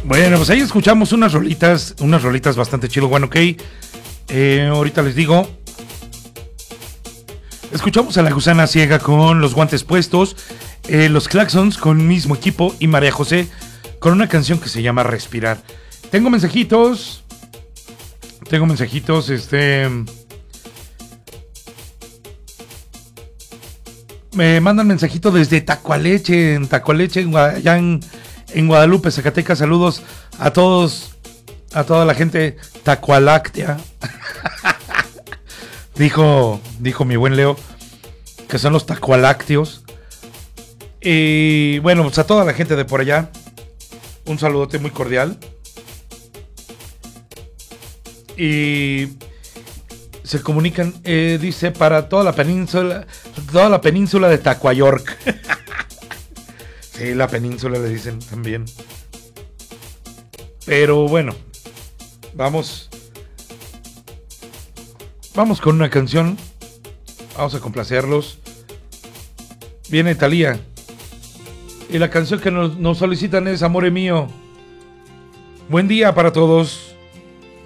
Bueno, pues ahí escuchamos unas rolitas bastante chido. Bueno, ok. Ahorita les digo. Escuchamos a La Gusana Ciega con Los Guantes Puestos, Los Claxons con Mismo Equipo y María José con una canción que se llama Respirar. Tengo mensajitos. Me mandan mensajito desde Tacualeche, allá en Guadalupe, Zacatecas. Saludos a todos, a toda la gente tacualáctea. dijo mi buen Leo que son los tacualácteos. Y bueno, pues a toda la gente de por allá, un saludote muy cordial. Y se comunican, dice, para toda la península de Tacuayork. Sí, la península le dicen también. Pero bueno, vamos con una canción. Vamos a complacerlos. Viene Thalía. Y la canción que nos solicitan es Amore Mío. Buen día para todos.